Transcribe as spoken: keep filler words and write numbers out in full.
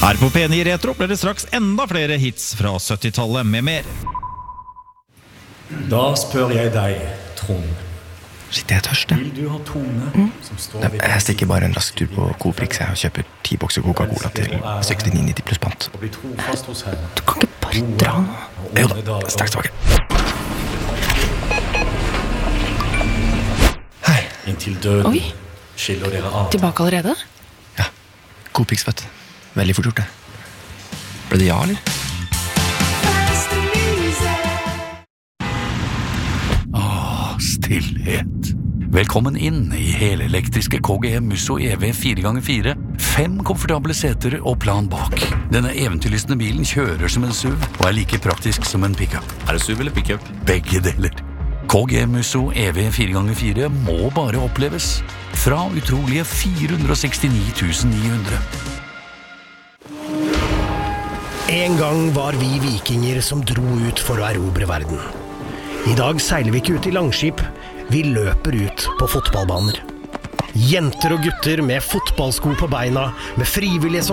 Her på P ni Retro blir det straks enda flere hits fra syttitallet med mer. Da spør jeg deg, Trond. Shit, jeg er tørst, jeg. Vil du ha Tone Mm. som står ved Jeg stikker bare en rask tur på Coprix og kjøper ti bokser Coca-Cola til sekstini nitti pluss pant. og bli trofast hos henne? Du kan ikke bare dra nå. Jo da, straks tilbake. Hei. Inntil døden Oi. skiller dere av. Tilbake allerede? Ja, Coprix, vet du. Veldig fort gjort det. Ble det ja, eller? Åh, stillhet. Velkommen inn i helelektriske K G M Musso E V fire ganger fire. Fem komfortable seter og plan bak. Denne eventyrlystne bilen kjører som en S U V og er like praktisk som en pickup. Er det S U V eller pickup? Begge deler. K G M Musso E V fire ganger fire må bare oppleves. Fra utrolige fire hundre og sekstini tusen ni hundre. En gang var vi vikinger som dro ut for å erobre verden. I dag seiler vi ikke ut i langskip, vi løper ut på fotballbaner. Jenter og gutter med fotballsko på beina, med frivillige som